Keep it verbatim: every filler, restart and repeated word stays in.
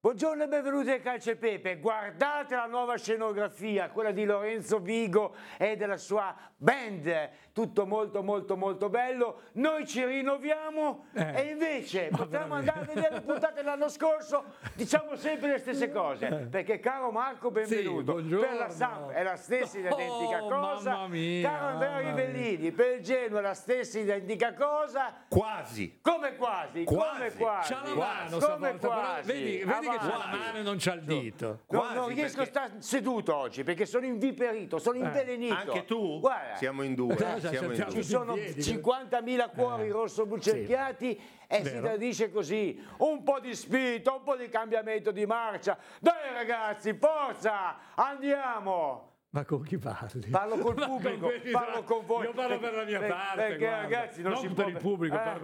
Buongiorno e benvenuti a Calcio e Pepe. Guardate la nuova scenografia, quella di Lorenzo Vigo e della sua band, tutto molto molto molto bello. Noi ci rinnoviamo eh, e invece potremmo andare a vedere le puntate dell'anno scorso, diciamo sempre le stesse cose, perché caro Marco, benvenuto. Sì, per la Samp è la stessa identica oh, cosa, mamma mia, caro Andrea mamma Rivellini, per il Genoa la stessa identica cosa. Quasi. Come quasi? Quasi. Come quasi? C'ha la mano Come stavolta, quasi? però vedi, vedi che c'ha la Avanti. mano e non c'ha il dito. No, Quasi, non riesco perché- a stare seduto oggi perché sono inviperito, sono invelenito. Anche tu? Guarda, Siamo in due. Eh, siamo in cerchiamo ci due. sono piedi. cinquantamila cuori Eh, rosso-bucerchiati e si Vero. tradisce così. Un po' di spinta, un po' di cambiamento di marcia. Dai ragazzi, forza, andiamo! Ma con chi parli? Parlo col Ma con pubblico, quelli parlo là. con voi. Io parlo per la mia Perché- parte, perché guarda. ragazzi non, Non si per può il pubblico, eh, parlo